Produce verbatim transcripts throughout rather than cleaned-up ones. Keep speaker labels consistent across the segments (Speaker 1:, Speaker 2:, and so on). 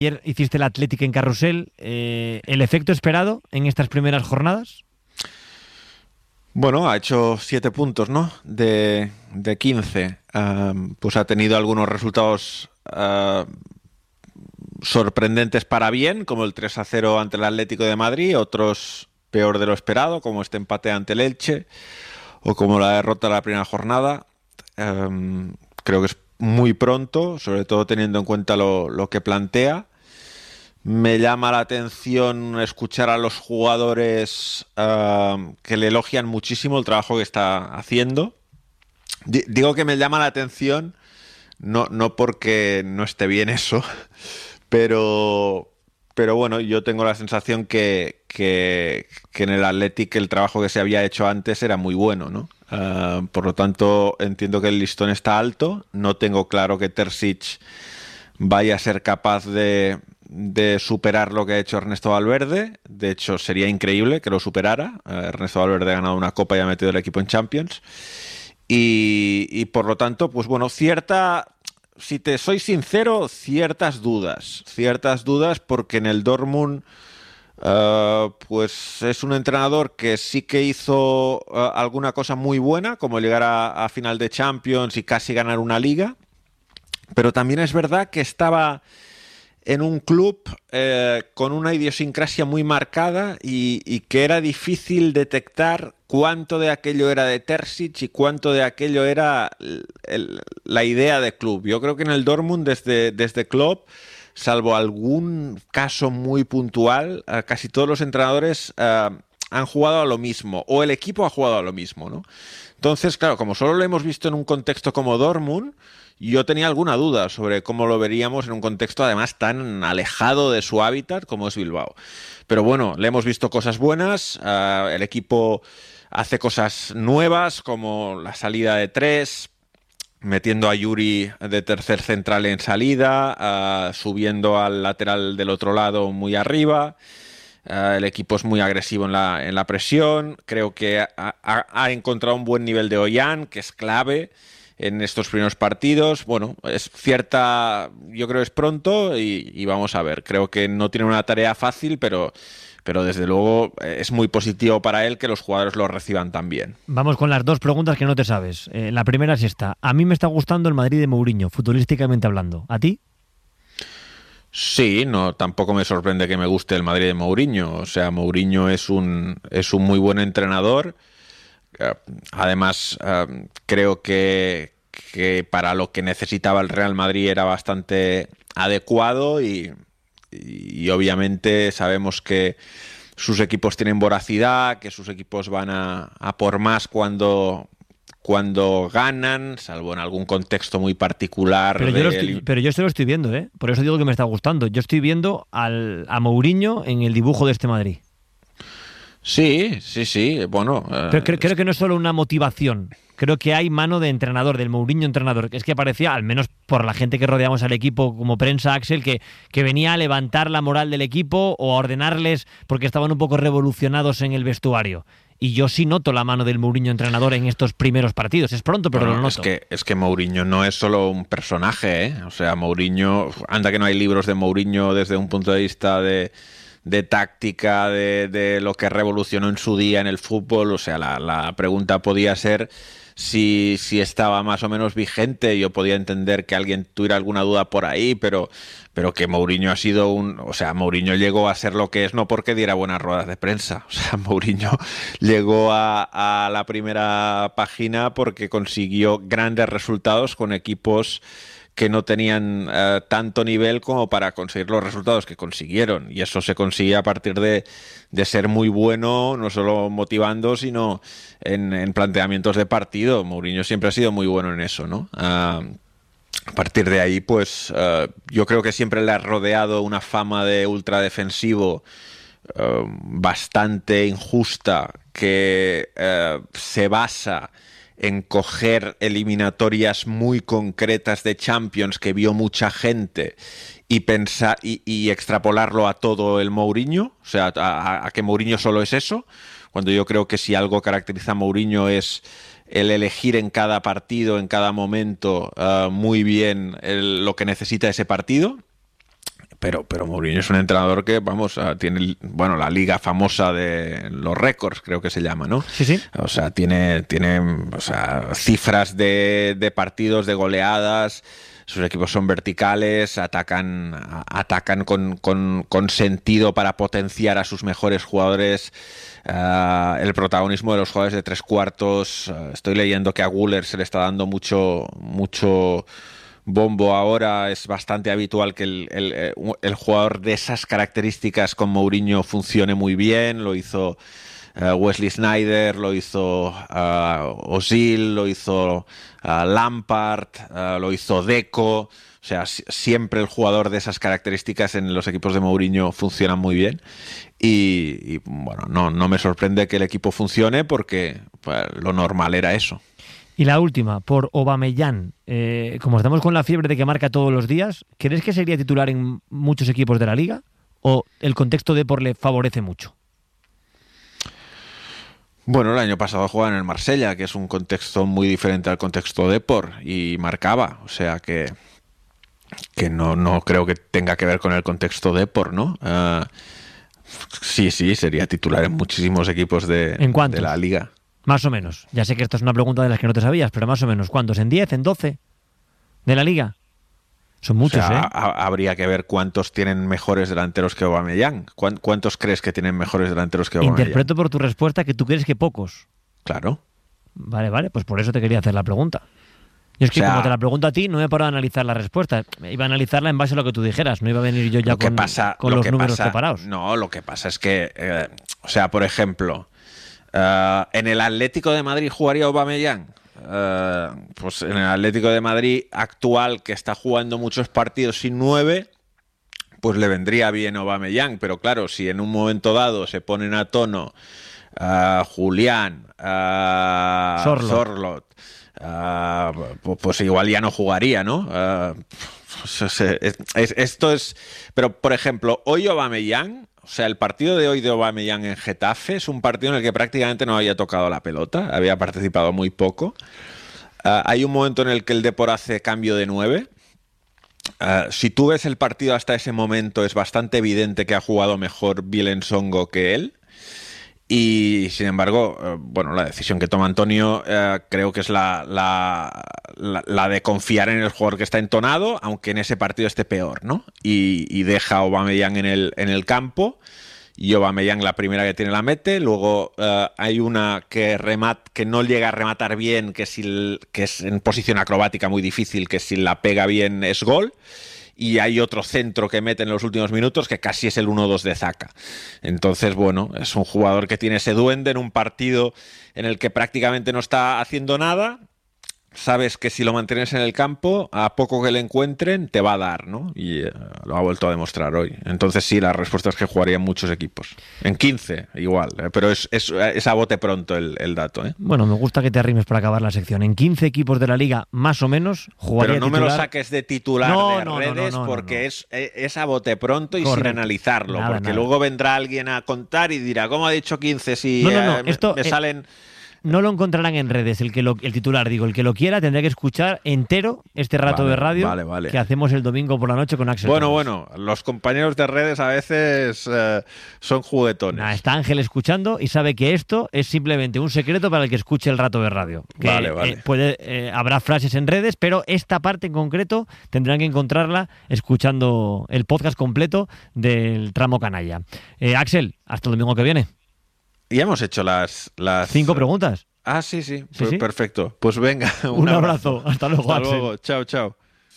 Speaker 1: Ayer hiciste el Athletic en Carrusel. Eh, ¿El efecto esperado en estas primeras jornadas?
Speaker 2: Bueno, ha hecho siete puntos, ¿no? De, de quince. Uh, pues ha tenido algunos resultados uh, sorprendentes para bien, como el tres a cero ante el Atlético de Madrid, otros peor de lo esperado, como este empate ante el Elche, o como la derrota de la primera jornada. Um, creo que es muy pronto, sobre todo teniendo en cuenta lo, lo que plantea. Me llama la atención escuchar a los jugadores uh, que le elogian muchísimo el trabajo que está haciendo. D- digo que me llama la atención, no, no porque no esté bien eso, pero, pero bueno, yo tengo la sensación que, que, que en el Athletic el trabajo que se había hecho antes era muy bueno, ¿no? Uh, por lo tanto, entiendo que el listón está alto. No tengo claro que Terzic vaya a ser capaz de... de superar lo que ha hecho Ernesto Valverde. De hecho, sería increíble que lo superara. Uh, Ernesto Valverde ha ganado una copa y ha metido el equipo en Champions. Y, y por lo tanto, pues bueno, cierta, si te soy sincero, ciertas dudas. Ciertas dudas porque en el Dortmund, uh, pues es un entrenador que sí que hizo uh, alguna cosa muy buena, como llegar a, a final de Champions y casi ganar una liga. Pero también es verdad que estaba en un club eh, con una idiosincrasia muy marcada y, y que era difícil detectar cuánto de aquello era de Terzic y cuánto de aquello era el, el, la idea de club. Yo creo que en el Dortmund, desde, desde Klopp, salvo algún caso muy puntual, eh, casi todos los entrenadores eh, han jugado a lo mismo, o el equipo ha jugado a lo mismo, ¿no? Entonces, claro, como solo lo hemos visto en un contexto como Dortmund, yo tenía alguna duda sobre cómo lo veríamos en un contexto además tan alejado de su hábitat como es Bilbao. Pero bueno, le hemos visto cosas buenas, uh, el equipo hace cosas nuevas como la salida de tres, metiendo a Yuri de tercer central en salida, uh, subiendo al lateral del otro lado muy arriba. Uh, el equipo es muy agresivo en la, en la presión. Creo que ha, ha, ha encontrado un buen nivel de Ollán, que es clave en estos primeros partidos. Bueno, es cierta, yo creo que es pronto y, y vamos a ver. Creo que no tiene una tarea fácil, pero, pero desde luego es muy positivo para él que los jugadores lo reciban tan bien.
Speaker 1: Vamos con las dos preguntas que no te sabes. Eh, la primera es esta. A mí me está gustando el Madrid de Mourinho, futbolísticamente hablando. ¿A ti?
Speaker 2: Sí, no, tampoco me sorprende que me guste el Madrid de Mourinho. O sea, Mourinho es un, es un muy buen entrenador. Además, uh, creo que, que para lo que necesitaba el Real Madrid era bastante adecuado y, y, y obviamente sabemos que sus equipos tienen voracidad, que sus equipos van a, a por más cuando, cuando ganan, salvo en algún contexto muy particular.
Speaker 1: Pero yo, lo estoy, pero yo se lo estoy viendo, ¿eh? Por eso digo que me está gustando. Yo estoy viendo al, a Mourinho en el dibujo de este Madrid.
Speaker 2: Sí, sí, sí, bueno...
Speaker 1: Pero creo, creo que no es solo una motivación, creo que hay mano de entrenador, del Mourinho entrenador, que es que parecía, al menos por la gente que rodeamos al equipo como prensa, Axel, que, que venía a levantar la moral del equipo o a ordenarles porque estaban un poco revolucionados en el vestuario. Y yo sí noto la mano del Mourinho entrenador en estos primeros partidos. Es pronto, pero
Speaker 2: bueno,
Speaker 1: lo noto.
Speaker 2: Es que, es que Mourinho no es solo un personaje, ¿eh? O sea, Mourinho... Anda que no hay libros de Mourinho desde un punto de vista de... de táctica, de, de lo que revolucionó en su día en el fútbol. O sea, la, la pregunta podía ser si, si estaba más o menos vigente. Yo podía entender que alguien tuviera alguna duda por ahí, pero, pero que Mourinho ha sido un... O sea, Mourinho llegó a ser lo que es no porque diera buenas ruedas de prensa. O sea, Mourinho llegó a, a la primera página porque consiguió grandes resultados con equipos que no tenían uh, tanto nivel como para conseguir los resultados que consiguieron, y eso se consigue a partir de, de ser muy bueno, no solo motivando, sino en, en planteamientos de partido. Mourinho siempre ha sido muy bueno en eso, ¿no? Uh, a partir de ahí, pues uh, yo creo que siempre le ha rodeado una fama de ultradefensivo uh, bastante injusta, que uh, se basa en coger eliminatorias muy concretas de Champions que vio mucha gente y pensar y, y extrapolarlo a todo el Mourinho, o sea, a, a que Mourinho solo es eso, cuando yo creo que si algo caracteriza a Mourinho es el elegir en cada partido, en cada momento, uh, muy bien el, lo que necesita ese partido. pero, pero Mourinho es un entrenador que, vamos, tiene, bueno, la liga famosa de los récords, creo que se llama, ¿no?
Speaker 1: Sí, sí.
Speaker 2: O sea, tiene, tiene o sea, cifras de, de partidos, de goleadas. Sus equipos son verticales, atacan, atacan con, con, con sentido para potenciar a sus mejores jugadores. Uh, el protagonismo de los jugadores de tres cuartos. Uh, estoy leyendo que a Güler se le está dando mucho, mucho bombo ahora. Es bastante habitual que el, el, el jugador de esas características con Mourinho funcione muy bien. Lo hizo Uh, Wesley Sneijder, lo hizo uh, Ozil, lo hizo uh, Lampard, uh, lo hizo Deco. O sea, si, siempre el jugador de esas características en los equipos de Mourinho funciona muy bien. Y, y bueno, no, no me sorprende que el equipo funcione porque pues, lo normal era eso.
Speaker 1: Y la última, por Aubameyang. Eh, como estamos con la fiebre de que marca todos los días, ¿crees que sería titular en muchos equipos de la Liga? ¿O el contexto de por le favorece mucho?
Speaker 2: Bueno, el año pasado jugaba en el Marsella, que es un contexto muy diferente al contexto de Depor, y marcaba, o sea que que no, no creo que tenga que ver con el contexto Depor, ¿no? Uh, sí, sí, sería titular en muchísimos equipos de,
Speaker 1: ¿En cuántos?
Speaker 2: de la Liga.
Speaker 1: Más o menos. Ya sé que esta es una pregunta de las que no te sabías, pero más o menos. ¿Cuántos? ¿En diez? ¿En doce? ¿De la Liga? Son muchos,
Speaker 2: o sea,
Speaker 1: ¿eh?
Speaker 2: Ha, habría que ver cuántos tienen mejores delanteros que Aubameyang. ¿Cuántos crees que tienen mejores delanteros que Aubameyang?
Speaker 1: Interpreto por tu respuesta que tú crees que pocos.
Speaker 2: Claro.
Speaker 1: Vale, vale, pues por eso te quería hacer la pregunta. Yo es que o sea, como te la pregunto a ti, no me he parado a analizar la respuesta. Iba a analizarla en base a lo que tú dijeras. No iba a venir yo ya con,
Speaker 2: pasa,
Speaker 1: con los números
Speaker 2: pasa,
Speaker 1: preparados.
Speaker 2: No, lo que pasa es que, eh, o sea, por ejemplo, uh, en el Atlético de Madrid jugaría Aubameyang. Uh, pues en el Atlético de Madrid actual, que está jugando muchos partidos sin nueve, pues le vendría bien Aubameyang, pero claro, si en un momento dado se ponen a tono uh, Julián, uh,
Speaker 1: Sorloth,
Speaker 2: Sorloth, uh, pues igual ya no jugaría, ¿no? Uh, pues es, es, esto es, pero por ejemplo, hoy Aubameyang, o sea, el partido de hoy de Aubameyang en Getafe es un partido en el que prácticamente no había tocado la pelota, había participado muy poco. Uh, hay un momento en el que el Depor hace cambio de nueve. Uh, si tú ves el partido hasta ese momento, es bastante evidente que ha jugado mejor Bielen Songo que él. Y, sin embargo, uh, bueno, la decisión que toma Antonio uh, creo que es la, la, la, la de confiar en el jugador que está entonado, aunque en ese partido esté peor, ¿no? Y, y deja a Aubameyang en el, en el campo. Y Aubameyang la primera que tiene la mete. Luego uh, hay una que, remat, que no llega a rematar bien, que, si, que es en posición acrobática muy difícil, que si la pega bien es gol. Y hay otro centro que mete en los últimos minutos que casi es el uno dos de Zaka. Entonces, bueno, es un jugador que tiene ese duende en un partido en el que prácticamente no está haciendo nada. Sabes que si lo mantienes en el campo, a poco que le encuentren, te va a dar, ¿no? Y uh, lo ha vuelto a demostrar hoy. Entonces sí, la respuesta es que jugaría en muchos equipos. En quince, igual. ¿eh? Pero es, es, es a bote pronto el, el dato, ¿eh?
Speaker 1: Bueno, me gusta que te arrimes para acabar la sección. En quince equipos de la Liga, más o menos, jugaría
Speaker 2: Pero no
Speaker 1: titular...
Speaker 2: me lo saques de titular
Speaker 1: no,
Speaker 2: de
Speaker 1: no,
Speaker 2: redes,
Speaker 1: no, no, no,
Speaker 2: porque
Speaker 1: no, no.
Speaker 2: Es, es a bote pronto y
Speaker 1: Correcto.
Speaker 2: sin analizarlo.
Speaker 1: Nada,
Speaker 2: porque
Speaker 1: nada.
Speaker 2: luego vendrá alguien a contar y dirá, ¿cómo ha dicho quince si
Speaker 1: no, no, no.
Speaker 2: eh,
Speaker 1: Esto,
Speaker 2: me, me
Speaker 1: eh,
Speaker 2: salen...
Speaker 1: No lo encontrarán en redes, el que lo, el titular, digo, el que lo quiera tendrá que escuchar entero este rato
Speaker 2: Vale,
Speaker 1: de radio
Speaker 2: vale, vale.
Speaker 1: que hacemos el domingo por la noche con Axel
Speaker 2: Bueno,
Speaker 1: Torres.
Speaker 2: bueno, los compañeros de redes a veces eh, son juguetones.
Speaker 1: Nah, está Ángel escuchando y sabe que esto es simplemente un secreto para el que escuche el rato de radio. Que,
Speaker 2: Vale, vale.
Speaker 1: eh, puede, eh, habrá frases en redes, pero esta parte en concreto tendrán que encontrarla escuchando el podcast completo del tramo canalla. Eh, Axel, hasta el domingo que viene.
Speaker 2: Y hemos hecho las... las
Speaker 1: Cinco preguntas.
Speaker 2: Ah, sí, sí,
Speaker 1: Sí, sí.
Speaker 2: Perfecto. Pues venga, un,
Speaker 1: Un abrazo. Hasta luego,
Speaker 2: Hasta
Speaker 1: Axel.
Speaker 2: luego. Chao, chao.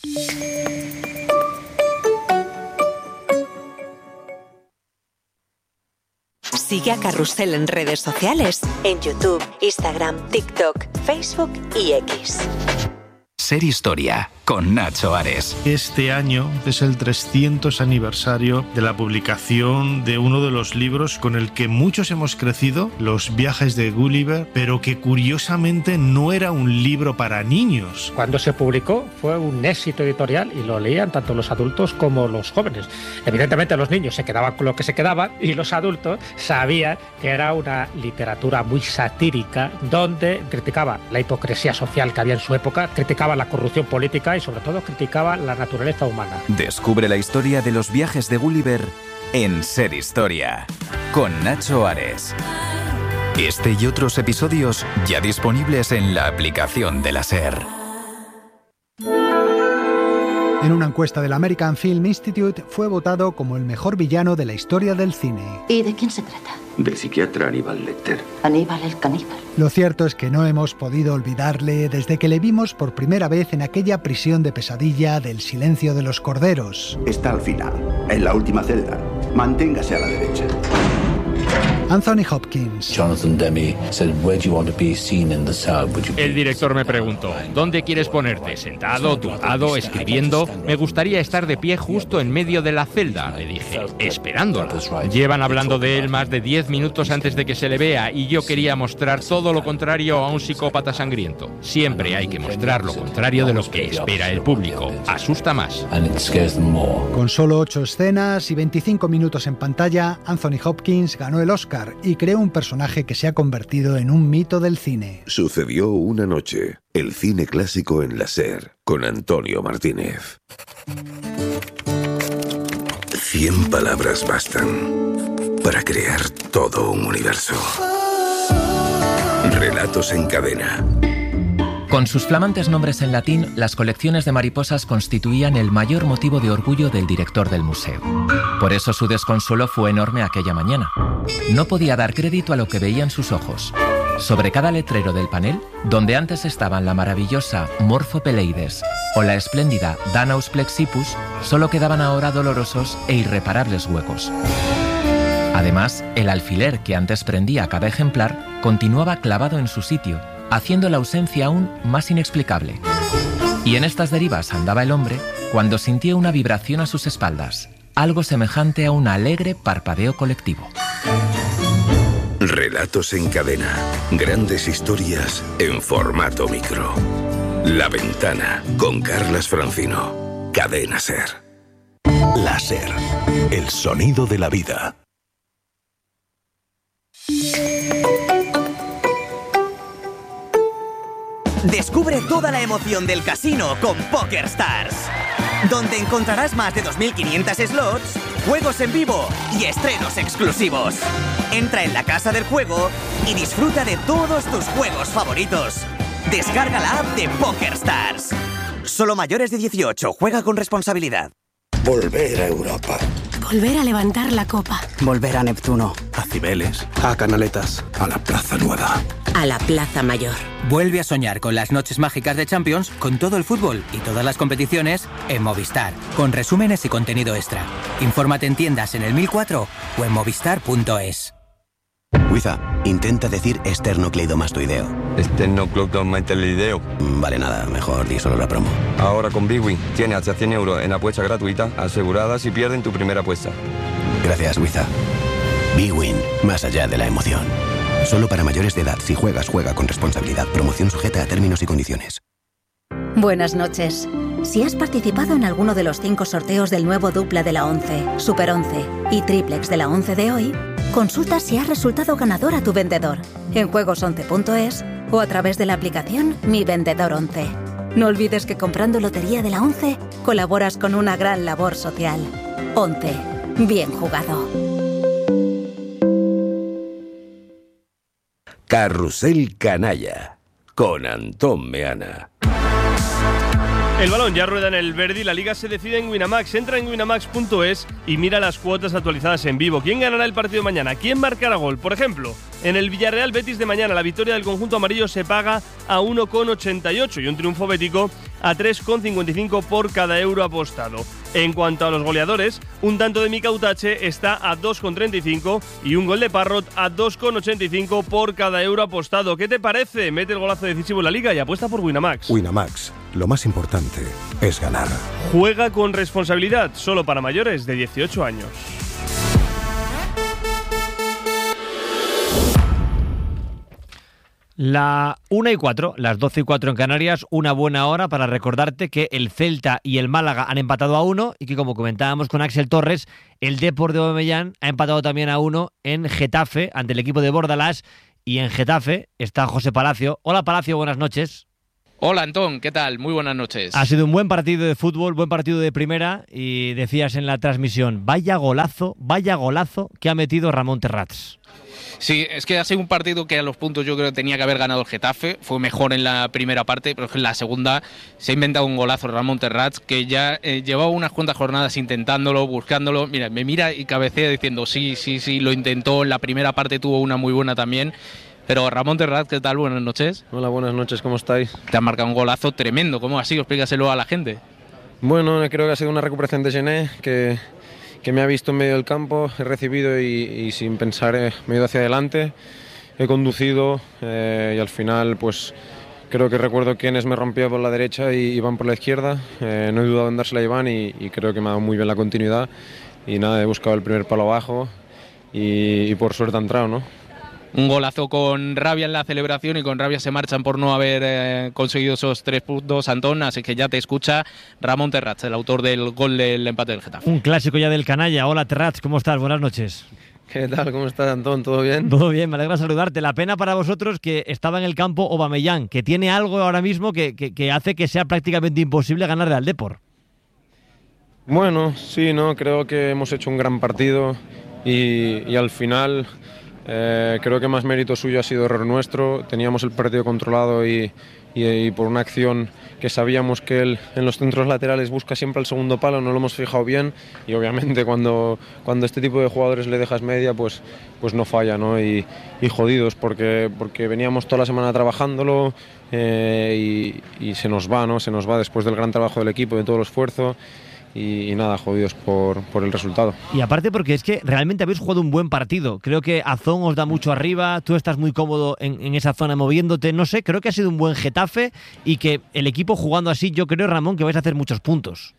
Speaker 3: Sigue a Carrusel en redes sociales, en YouTube, Instagram, TikTok, Facebook y X.
Speaker 4: Ser Historia, con Nacho Ares.
Speaker 5: Este año es el trescientos aniversario de la publicación de uno de los libros con el que muchos hemos crecido, Los viajes de Gulliver, pero que curiosamente no era un libro para niños.
Speaker 6: Cuando se publicó fue un éxito editorial y lo leían tanto los adultos como los jóvenes. Evidentemente los niños se quedaban con lo que se quedaban y los adultos sabían que era una literatura muy satírica donde criticaba la hipocresía social que había en su época, criticaba la corrupción política cultura y sobre todo criticaba la naturaleza humana.
Speaker 4: Descubre la historia de los viajes de Gulliver en Ser Historia, con Nacho Ares. Este y otros episodios ya disponibles en la aplicación de la SER.
Speaker 7: En una encuesta del American Film Institute fue votado como el mejor villano de la historia del cine.
Speaker 8: ¿Y de quién se trata?
Speaker 9: Del psiquiatra Aníbal Lecter.
Speaker 8: Aníbal el caníbal.
Speaker 7: Lo cierto es que no hemos podido olvidarle desde que le vimos por primera vez en aquella prisión de pesadilla del Silencio de los Corderos.
Speaker 9: Está al final, en la última celda. Manténgase a la derecha.
Speaker 7: Anthony Hopkins.
Speaker 10: Jonathan Demme said, "Where do you want to be seen in the cell? Would you be?"
Speaker 11: El director me preguntó, ¿dónde quieres ponerte? ¿Sentado, tumbado, escribiendo? Me gustaría estar de pie justo en medio de la celda, le dije, esperándola. Llevan hablando de él más de diez minutos antes de que se le vea y yo quería mostrar todo lo contrario a un psicópata sangriento. Siempre hay que mostrar lo contrario de lo que espera el público. Asusta más.
Speaker 7: Con solo ocho escenas y veinticinco minutos en pantalla, Anthony Hopkins ganó el Oscar y creó un personaje que se ha convertido en un mito del cine.
Speaker 12: Sucedió una noche, el cine clásico en la SER, con Antonio Martínez. Cien palabras bastan para crear todo un universo. Relatos en cadena.
Speaker 13: Con sus flamantes nombres en latín, las colecciones de mariposas constituían el mayor motivo de orgullo del director del museo. Por eso su desconsuelo fue enorme aquella mañana. No podía dar crédito a lo que veían sus ojos. Sobre cada letrero del panel, donde antes estaban la maravillosa Morphopeleides o la espléndida Danaus plexippus, solo quedaban ahora dolorosos e irreparables huecos. Además, el alfiler que antes prendía cada ejemplar continuaba clavado en su sitio, haciendo la ausencia aún más inexplicable. Y en estas derivas andaba el hombre cuando sintió una vibración a sus espaldas, algo semejante a un alegre parpadeo colectivo.
Speaker 12: Relatos en cadena. Grandes historias en formato micro. La Ventana, con Carlas Francino. Cadena SER.
Speaker 14: La SER. El sonido de la vida.
Speaker 15: Descubre toda la emoción del casino con PokerStars, donde encontrarás más de dos mil quinientos slots, juegos en vivo y estrenos exclusivos. Entra en la casa del juego y disfruta de todos tus juegos favoritos. Descarga la app de PokerStars. Solo mayores de dieciocho. Juega con responsabilidad.
Speaker 14: Volver a Europa.
Speaker 16: Volver a levantar la copa.
Speaker 17: Volver a Neptuno.
Speaker 18: A Cibeles. A Canaletas. A la Plaza Nueva.
Speaker 16: A la Plaza Mayor.
Speaker 17: Vuelve a soñar con las noches mágicas de Champions, con todo el fútbol y todas las competiciones en Movistar, con resúmenes y contenido extra. Infórmate en tiendas en el mil cuatro o en movistar punto es.
Speaker 19: Wiza, intenta decir esternocleidomastoideo.
Speaker 20: Esternocleidomastoideo.
Speaker 19: Vale, nada, mejor di solo la promo.
Speaker 20: Ahora con Bwin tienes hasta cien euros en apuesta gratuita asegurada si pierden tu primera apuesta.
Speaker 19: Gracias, Wiza. Bwin, más allá de la emoción. Solo para mayores de edad. Si juegas, juega con responsabilidad. Promoción sujeta a términos y condiciones.
Speaker 21: Buenas noches. Si has participado en alguno de los cinco sorteos del nuevo dupla de la once, Super once y Triplex de la once de hoy, consulta si has resultado ganador a tu vendedor en juegos once punto es o a través de la aplicación Mi Vendedor once. No olvides que comprando Lotería de la once colaboras con una gran labor social. once. Bien jugado.
Speaker 12: Carrusel Canalla, con Antón Meana.
Speaker 22: El balón ya rueda en el Verdi, la liga se decide en Winamax. Entra en winamax punto es y mira las cuotas actualizadas en vivo. ¿Quién ganará el partido de mañana? ¿Quién marcará gol? Por ejemplo, en el Villarreal Betis de mañana, la victoria del conjunto amarillo se paga a uno coma ochenta y ocho y un triunfo bético a tres coma cincuenta y cinco por cada euro apostado. En cuanto a los goleadores, un tanto de Mika Utache está a dos coma treinta y cinco y un gol de Parrot a dos coma ochenta y cinco por cada euro apostado. ¿Qué te parece? Mete el golazo decisivo en la liga y apuesta por Winamax.
Speaker 14: Winamax, lo más importante es ganar.
Speaker 22: Juega con responsabilidad, solo para mayores de dieciocho años.
Speaker 1: La una y cuatro, las doce y cuatro en Canarias, una buena hora para recordarte que el Celta y el Málaga han empatado a uno y que, como comentábamos con Axel Torres, el Depor de Aubameyang ha empatado también a uno en Getafe ante el equipo de Bordalás, y en Getafe está José Palacio. Hola Palacio, buenas noches.
Speaker 2: Hola Antón, ¿qué tal? Muy buenas noches.
Speaker 1: Ha sido un buen partido de fútbol, buen partido de primera y decías en la transmisión, vaya golazo, vaya golazo que ha metido Ramón Terrats.
Speaker 2: Sí, es que ha sido un partido que a los puntos yo creo que tenía que haber ganado el Getafe, fue mejor en la primera parte, pero en la segunda se ha inventado un golazo Ramón Terrats que ya eh, llevaba unas cuantas jornadas intentándolo, buscándolo, mira, me mira y cabecea diciendo sí, sí, sí, lo intentó, en la primera parte tuvo una muy buena también. Pero Ramón Terrats, ¿qué tal? Buenas noches.
Speaker 3: Hola, buenas noches, ¿cómo estáis?
Speaker 2: Te han marcado un golazo tremendo, ¿cómo ha sido? Explícaselo a la gente.
Speaker 3: Bueno, creo que ha sido una recuperación de Gené, que, que me ha visto en medio del campo, he recibido y, y sin pensar he, me he ido hacia adelante, he conducido eh, y al final pues creo que recuerdo que Enes me rompió por la derecha y Iván por la izquierda, eh, no he dudado en dársela a Iván y, y creo que me ha dado muy bien la continuidad y nada, he buscado el primer palo abajo y, y por suerte ha entrado, ¿no?
Speaker 2: Un golazo con rabia en la celebración y con rabia se marchan por no haber eh, conseguido esos tres puntos, Antón, así que ya te escucha Ramón Terrats, el autor del gol del empate del Getafe.
Speaker 1: Un clásico ya del canalla. Hola Terrats, ¿cómo estás? Buenas noches.
Speaker 3: ¿Qué tal? ¿Cómo estás, Antón? ¿Todo bien?
Speaker 1: Todo bien, me alegra saludarte. La pena para vosotros que estaba en el campo Aubameyang, que tiene algo ahora mismo que, que, que hace que sea prácticamente imposible ganarle al Depor.
Speaker 3: Bueno, sí, no, creo que hemos hecho un gran partido y, y al final... Eh, creo que más mérito suyo ha sido error nuestro, teníamos el partido controlado y, y, y por una acción que sabíamos que él en los centros laterales busca siempre el segundo palo, no lo hemos fijado bien y obviamente cuando, cuando este tipo de jugadores le dejas media pues, pues no falla, ¿no? Y, y jodidos porque, porque veníamos toda la semana trabajándolo eh, y, y se nos va, ¿no? Se nos va después del gran trabajo del equipo, de todo el esfuerzo. Y, y nada, jodidos por, por el resultado.
Speaker 1: Y aparte porque es que realmente habéis jugado un buen partido. Creo que Azón os da mucho arriba, tú estás muy cómodo en, en esa zona moviéndote. No sé, creo que ha sido un buen Getafe y que el equipo jugando así, yo creo, Ramón, que vais a hacer muchos puntos.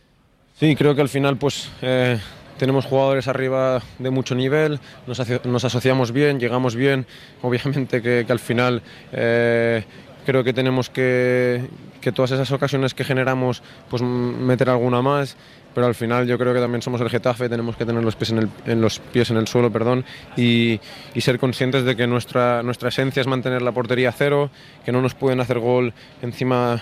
Speaker 3: Sí, creo que al final pues eh, tenemos jugadores arriba de mucho nivel, nos, aso- nos asociamos bien, llegamos bien. Obviamente que, que al final... Eh, Creo que tenemos que, que todas esas ocasiones que generamos, pues meter alguna más, pero al final yo creo que también somos el Getafe, tenemos que tener los pies en el, en los pies en el suelo, perdón, y, y ser conscientes de que nuestra, nuestra esencia es mantener la portería a cero, que no nos pueden hacer gol encima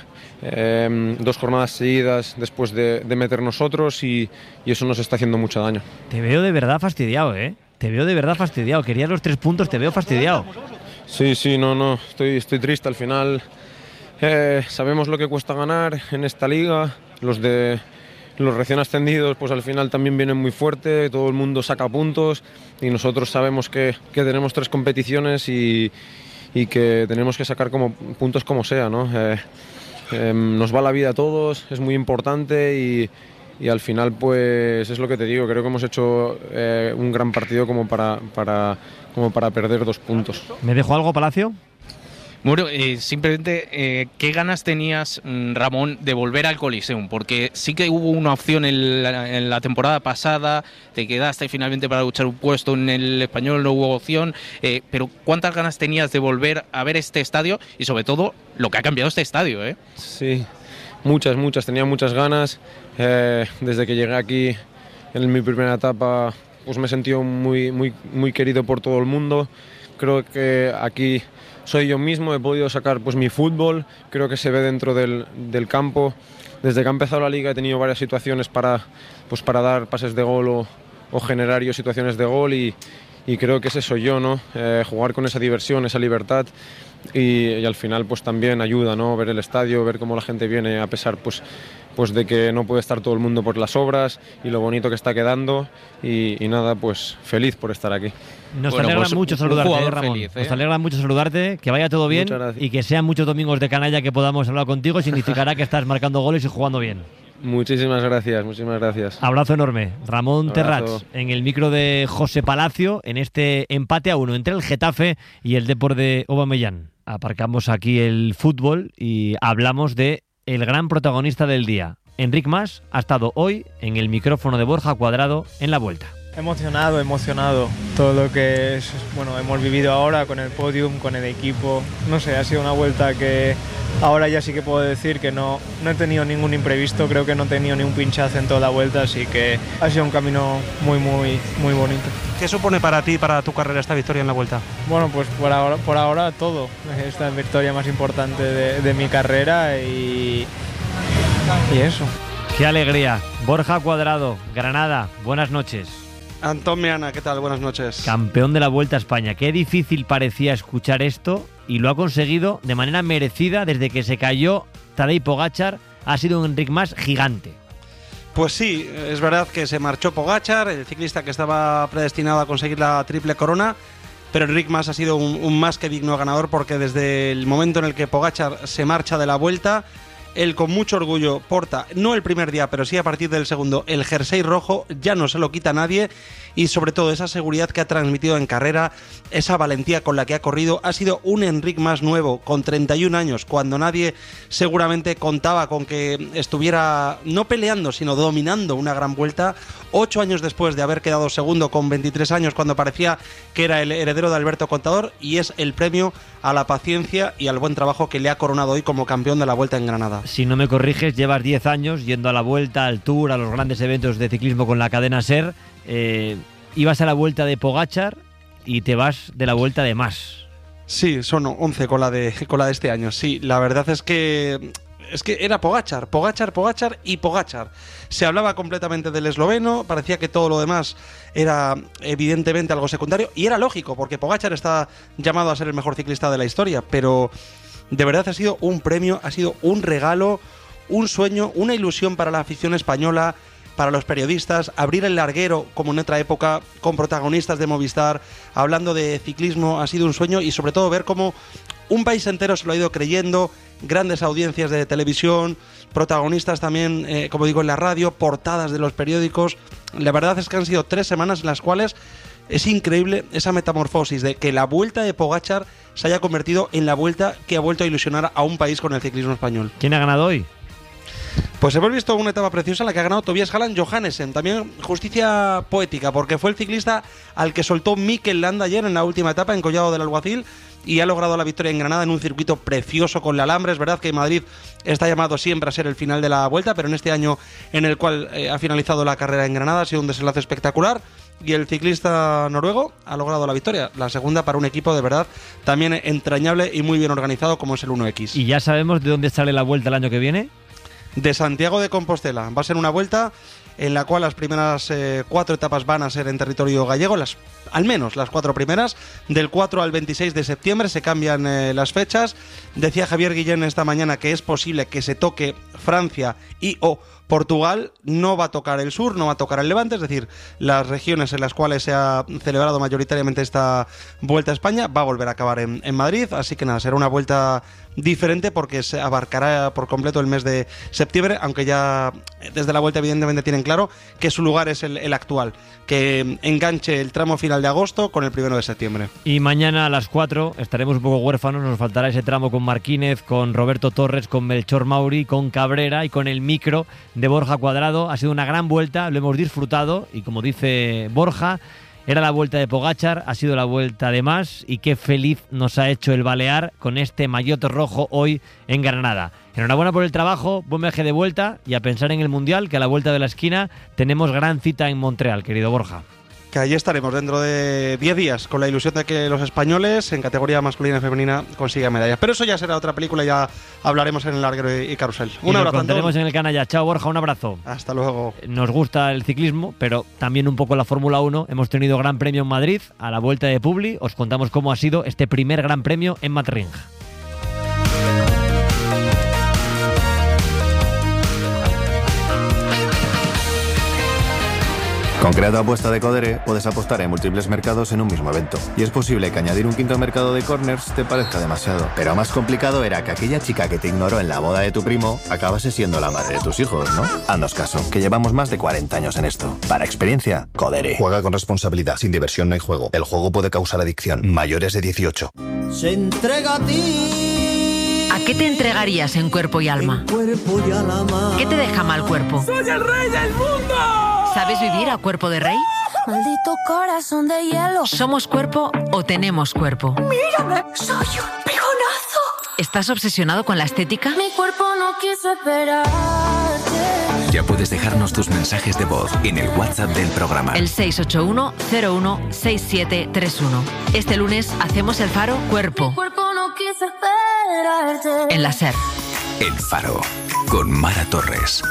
Speaker 3: eh, dos jornadas seguidas después de, de meter nosotros y, y eso nos está haciendo mucho daño.
Speaker 1: Te veo de verdad fastidiado, ¿eh? Te veo de verdad fastidiado. Querías los tres puntos, te veo fastidiado.
Speaker 3: Sí, sí, no, no, estoy, estoy triste al final. Eh, sabemos lo que cuesta ganar en esta liga, los de los recién ascendidos pues al final también vienen muy fuerte, todo el mundo saca puntos y nosotros sabemos que, que tenemos tres competiciones y, y que tenemos que sacar como puntos como sea, ¿no? Eh, eh, nos va la vida a todos, es muy importante y, y al final pues es lo que te digo, creo que hemos hecho eh, un gran partido como para... para como para perder dos puntos.
Speaker 1: ¿Me dejó algo, Palacio?
Speaker 2: Bueno, eh, simplemente, eh, ¿qué ganas tenías, Ramón, de volver al Coliseum? Porque sí que hubo una opción en la, en la temporada pasada, te quedaste finalmente para luchar un puesto en el Español, no hubo opción, eh, pero ¿cuántas ganas tenías de volver a ver este estadio? Y sobre todo, lo que ha cambiado este estadio, ¿eh?
Speaker 3: Sí, muchas, muchas, tenía muchas ganas. Eh, desde que llegué aquí, en mi primera etapa... pues me he sentido muy, muy, muy querido por todo el mundo. Creo que aquí soy yo mismo, he podido sacar pues mi fútbol, creo que se ve dentro del, del campo. Desde que ha empezado la liga he tenido varias situaciones para, pues para dar pases de gol o, o generar yo situaciones de gol y, y creo que ese soy yo, ¿no? Eh, jugar con esa diversión, esa libertad y, y al final pues también ayuda, ¿no? Ver el estadio, ver cómo la gente viene a pesar pues pues de que no puede estar todo el mundo por las obras y lo bonito que está quedando y, y nada, pues feliz por estar aquí.
Speaker 1: Nos bueno, alegra pues, mucho saludarte, eh, Ramón. Feliz, ¿eh? Nos alegra mucho saludarte, que vaya todo bien y que sean muchos domingos de canalla que podamos hablar contigo, significará que estás marcando goles y jugando bien.
Speaker 3: Muchísimas gracias, muchísimas gracias.
Speaker 1: Abrazo enorme. Ramón
Speaker 3: Abrazo.
Speaker 1: Terrats en el micro de José Palacio en este empate a uno entre el Getafe y el Depor de Aubameyang. Aparcamos aquí el fútbol y hablamos de el gran protagonista del día. Enric Mas ha estado hoy en el micrófono de Borja Cuadrado en la Vuelta.
Speaker 23: Emocionado, emocionado. Todo lo que es, bueno, hemos vivido ahora con el podium, con el equipo. No sé, ha sido una vuelta que ahora ya sí que puedo decir que no, no he tenido ningún imprevisto, creo que no he tenido ni un pinchazo en toda la vuelta, así que ha sido un camino muy, muy, muy bonito.
Speaker 4: ¿Qué supone para ti, para tu carrera, esta victoria en la Vuelta?
Speaker 23: Bueno, pues por ahora, por ahora todo. Esta es la victoria más importante de, de mi carrera y, y eso.
Speaker 1: ¡Qué alegría! Borja Cuadrado, Granada, buenas noches.
Speaker 4: Antón Meana, ¿qué tal? Buenas noches.
Speaker 1: Campeón de la Vuelta a España. Qué difícil parecía escuchar esto y lo ha conseguido de manera merecida desde que se cayó Tadej Pogačar. Ha sido un Enric Mas gigante.
Speaker 4: Pues sí, es verdad que se marchó Pogačar, el ciclista que estaba predestinado a conseguir la triple corona, pero Enric Mas ha sido un, un más que digno ganador, porque desde el momento en el que Pogačar se marcha de la Vuelta, él con mucho orgullo porta, no el primer día, pero sí a partir del segundo, el jersey rojo, ya no se lo quita nadie, y sobre todo esa seguridad que ha transmitido en carrera, esa valentía con la que ha corrido. Ha sido un Enric Mas nuevo, con treinta y un años, cuando nadie seguramente contaba con que estuviera no peleando, sino dominando una gran Vuelta. Ocho años después de haber quedado segundo con veintitrés años, cuando parecía que era el heredero de Alberto Contador, y es el premio a la paciencia y al buen trabajo que le ha coronado hoy como campeón de la Vuelta en Granada.
Speaker 1: Si no me corriges, llevas diez años yendo a la Vuelta, al Tour, a los grandes eventos de ciclismo con la cadena SER. Eh, ibas a la Vuelta de Pogačar y te vas de la Vuelta de Mas.
Speaker 4: Sí, son once con la de, con la de este año. Sí, la verdad es que es que era Pogačar, Pogačar, Pogačar y Pogačar. Se hablaba completamente del esloveno, parecía que todo lo demás era evidentemente algo secundario, y era lógico, porque Pogačar está llamado a ser el mejor ciclista de la historia, pero de verdad ha sido un premio, ha sido un regalo, un sueño, una ilusión para la afición española, para los periodistas, abrir el larguero como en otra época, con protagonistas de Movistar, hablando de ciclismo, ha sido un sueño, y sobre todo ver cómo un país entero se lo ha ido creyendo, grandes audiencias de televisión, protagonistas también, eh, como digo, en la radio, portadas de los periódicos. La verdad es que han sido tres semanas en las cuales es increíble esa metamorfosis de que la Vuelta de Pogačar se haya convertido en la Vuelta que ha vuelto a ilusionar a un país con el ciclismo español.
Speaker 1: ¿Quién ha ganado hoy?
Speaker 4: Pues hemos visto una etapa preciosa en la que ha ganado Tobias Halland Johannesen. También justicia poética, porque fue el ciclista al que soltó Mikel Landa ayer en la última etapa en Collado del Alguacil, y ha logrado la victoria en Granada en un circuito precioso con el alambre. Es verdad que Madrid está llamado siempre a ser el final de la Vuelta, pero en este año en el cual eh, ha finalizado la carrera en Granada ha sido un desenlace espectacular, y el ciclista noruego ha logrado la victoria, la segunda para un equipo de verdad también entrañable y muy bien organizado como es el uno equis.
Speaker 1: ¿Y ya sabemos de dónde sale la Vuelta el año que viene?
Speaker 4: De Santiago de Compostela. Va a ser una Vuelta en la cual las primeras eh, cuatro etapas van a ser en territorio gallego, las, al menos las cuatro primeras. Del cuatro al veintiséis de septiembre se cambian eh, las fechas. Decía Javier Guillén esta mañana que es posible que se toque Francia y o Portugal. No va a tocar el sur, no va a tocar el Levante, es decir, las regiones en las cuales se ha celebrado mayoritariamente esta Vuelta a España. Va a volver a acabar en, en Madrid, así que nada, será una vuelta diferente porque se abarcará por completo el mes de septiembre, aunque ya desde la Vuelta evidentemente tienen claro que su lugar es el, el actual, que enganche el tramo final de agosto con el primero de septiembre.
Speaker 1: Y mañana a las cuatro estaremos un poco huérfanos, nos faltará ese tramo con Marquínez, con Roberto Torres, con Melchor Mauri, con Cabrera y con el micro de Borja Cuadrado. Ha sido una gran Vuelta, lo hemos disfrutado, y como dice Borja, era la Vuelta de Pogačar, ha sido la Vuelta de Mas, y qué feliz nos ha hecho el Balear con este maillot rojo hoy en Granada. Enhorabuena por el trabajo, buen viaje de vuelta, y a pensar en el Mundial, que a la vuelta de la esquina tenemos gran cita en Montreal, querido Borja.
Speaker 4: Que allí estaremos dentro de diez días con la ilusión de que los españoles en categoría masculina y femenina consigan medallas. Pero eso ya será otra película, ya hablaremos en el larguero y carrusel. Un
Speaker 1: y
Speaker 4: abrazo.
Speaker 1: Lo contaremos en el canalla. Chao Borja, un abrazo.
Speaker 4: Hasta luego.
Speaker 1: Nos gusta el ciclismo, pero también un poco la Fórmula uno. Hemos tenido gran premio en Madrid, a la vuelta de Publi. Os contamos cómo ha sido este primer gran premio en Madrid.
Speaker 5: Con Crea tu apuesta de Codere puedes apostar en múltiples mercados en un mismo evento. Y es posible que añadir un quinto mercado de corners te parezca demasiado. Pero más complicado era que aquella chica que te ignoró en la boda de tu primo acabase siendo la madre de tus hijos, ¿no? Haznos caso, que llevamos más de cuarenta años en esto. Para experiencia, Codere.
Speaker 6: Juega con responsabilidad. Sin diversión no hay juego. El juego puede causar adicción. Mayores de dieciocho.
Speaker 24: Se entrega a ti.
Speaker 25: ¿A qué te entregarías en cuerpo y alma?
Speaker 24: Cuerpo y alma.
Speaker 25: ¿Qué te deja mal cuerpo?
Speaker 24: ¡Soy el rey del mundo!
Speaker 25: ¿Sabes vivir a cuerpo de rey?
Speaker 24: Maldito corazón de hielo.
Speaker 25: ¿Somos cuerpo o tenemos cuerpo?
Speaker 24: ¡Mírame! ¡Soy un pijonazo!
Speaker 25: ¿Estás obsesionado con la estética?
Speaker 24: Mi cuerpo no quiso esperarte.
Speaker 7: Ya puedes dejarnos tus mensajes de voz en el WhatsApp del programa.
Speaker 25: El seis ocho uno cero uno seis siete tres uno. Este lunes hacemos el Faro Cuerpo.
Speaker 24: Mi cuerpo no quiso esperarte.
Speaker 25: En la SER.
Speaker 7: El Faro, con Mara Torres.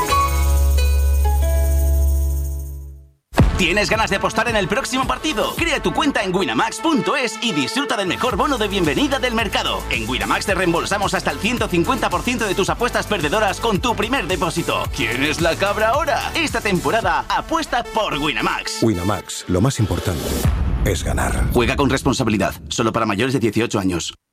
Speaker 8: ¿Tienes ganas de apostar en el próximo partido? Crea tu cuenta en winamax punto es y disfruta del mejor bono de bienvenida del mercado. En Winamax te reembolsamos hasta el ciento cincuenta por ciento de tus apuestas perdedoras con tu primer depósito. ¿Quién es la cabra ahora? Esta temporada apuesta por Winamax.
Speaker 18: Winamax, lo más importante es ganar.
Speaker 8: Juega con responsabilidad, solo para mayores de dieciocho años.